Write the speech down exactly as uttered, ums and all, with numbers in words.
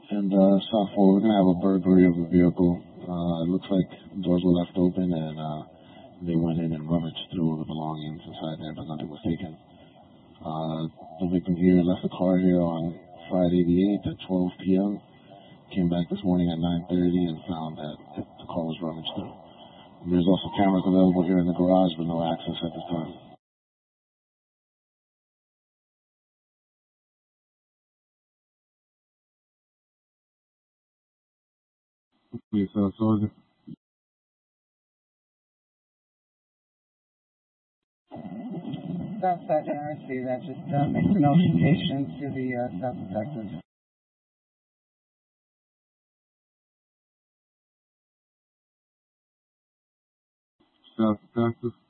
And uh, South four, we're going to have a burglary of a vehicle. Uh, it looks like doors were left open and uh, they went in and rummaged through the belongings inside there, but nothing was taken. Uh, the victim here left the car here on Friday the eighth at twelve p.m. Came back this morning at nine thirty and found that the car was rummaged through. There's also cameras available here in the garage, but no access at this time. Please, uh, so South Sergeant, I see that. Just uh, make the notification to the uh, South Detectives. South Texas.